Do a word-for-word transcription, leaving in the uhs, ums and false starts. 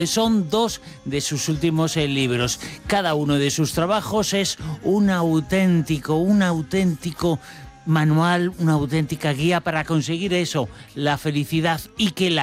Son dos de sus últimos eh, libros. Cada uno de sus trabajos es un auténtico, un auténtico manual, una auténtica guía para conseguir eso, la felicidad, y que la